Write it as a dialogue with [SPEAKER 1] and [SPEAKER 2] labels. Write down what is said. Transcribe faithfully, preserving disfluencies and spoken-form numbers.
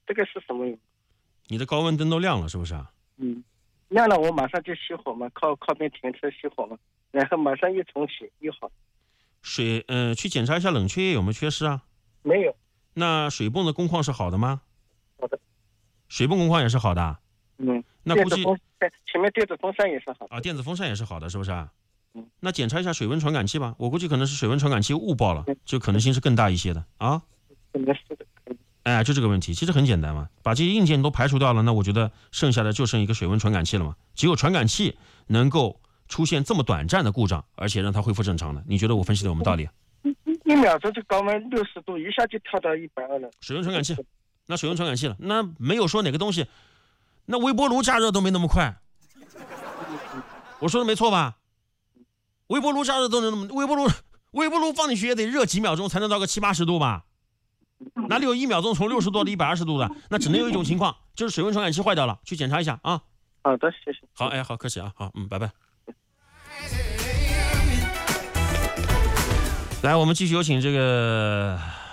[SPEAKER 1] 这个是什么？
[SPEAKER 2] 你的高温灯都亮了是不是啊？
[SPEAKER 1] 嗯，亮了我马上就熄火嘛，靠靠边停车熄火嘛，然后马上又重启又好。
[SPEAKER 2] 水呃，去检查一下冷却液有没有缺失啊？
[SPEAKER 1] 没有。
[SPEAKER 2] 那水泵的工况是好的吗？
[SPEAKER 1] 好的。
[SPEAKER 2] 水泵工况也是好的。
[SPEAKER 1] 嗯。
[SPEAKER 2] 那估计
[SPEAKER 1] 前面电子风扇也是好的
[SPEAKER 2] 啊，电子风扇也是好的，是不是啊？
[SPEAKER 1] 嗯。
[SPEAKER 2] 那检查一下水温传感器吧，我估计可能是水温传感器误报了，就可能性是更大一些的啊。
[SPEAKER 1] 可能是的。
[SPEAKER 2] 哎，就这个问题，其实很简单嘛，把这些硬件都排除掉了，那我觉得剩下的就剩一个水温传感器了嘛。只有传感器能够出现这么短暂的故障，而且让它恢复正常的，你觉得我分析的有没有道理？
[SPEAKER 1] 一一秒钟就高温六十度，一下就跳到一百二了。
[SPEAKER 2] 水温传感器，那水温传感器了，那没有说哪个东西，那微波炉加热都没那么快，我说的没错吧？微波炉加热都能那么，微波炉微波炉放进去也得热几秒钟才能到个七八十度吧？哪里有一秒钟从六十度到一百二十度的？那只能有一种情况，就是水温传感器坏掉了，去检查一下啊。
[SPEAKER 1] 好的，谢谢。
[SPEAKER 2] 好，哎，好，客气啊，好，嗯，拜拜。来，我们继续有请这个